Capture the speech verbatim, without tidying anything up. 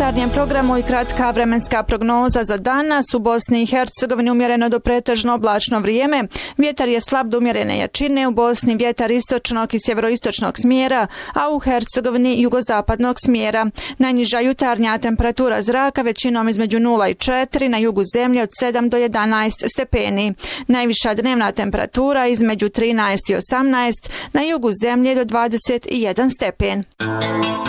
jutarnjem programu i kratka vremenska prognoza za danas. U Bosni i Hercegovini umjereno do pretežno oblačno vrijeme. Vjetar je slab do umjerene jačine, u Bosni vjetar istočnog i sjeveroistočnog smjera, a u Hercegovini jugozapadnog smjera. Najniža jutarnja temperatura zraka većinom između nula i četiri, na jugu zemlje od sedam do jedanaest stepeni. Najviša dnevna temperatura između trinaest i osamnaest, na jugu zemlje do dvadeset jedan stepen.